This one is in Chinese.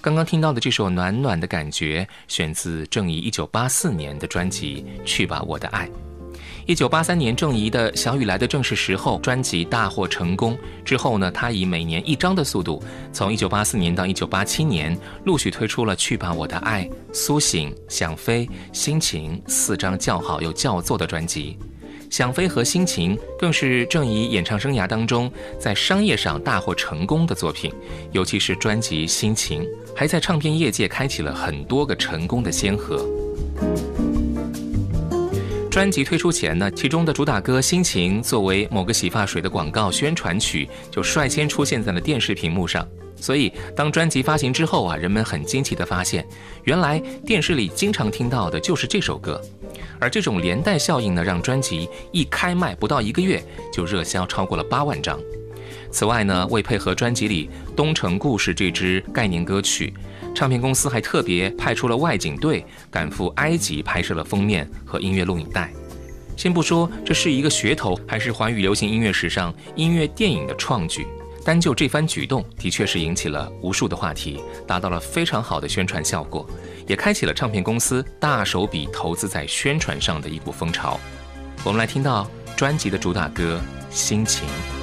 刚刚听到的这首《暖暖的感觉》选自郑怡1984年的专辑《去吧我的爱》。1983年，郑怡的《小雨来的正是时候》专辑大获成功之后呢，她以每年1张的速度，从1984年到1987年，陆续推出了《去吧我的爱》、《苏醒》、《想飞》、《心情》4张叫好又叫座的专辑。想飞和心情更是郑怡演唱生涯当中在商业上大获成功的作品，尤其是专辑心情还在唱片业界开启了很多个成功的先河。专辑推出前呢，其中的主打歌心情作为某个洗发水的广告宣传曲就率先出现在了电视屏幕上，所以当专辑发行之后啊，人们很惊奇地发现，原来电视里经常听到的就是这首歌。而这种连带效应呢，让专辑一开卖不到1个月就热销超过了8万张。此外呢，为配合专辑里《东城故事》这支概念歌曲，唱片公司还特别派出了外景队赶赴埃及拍摄了封面和音乐录影带。先不说这是一个噱头还是华语流行音乐史上音乐电影的创举，单就这番举动的确是引起了无数的话题，达到了非常好的宣传效果，也开启了唱片公司大手笔投资在宣传上的一股风潮。我们来听到专辑的主打歌《心情》。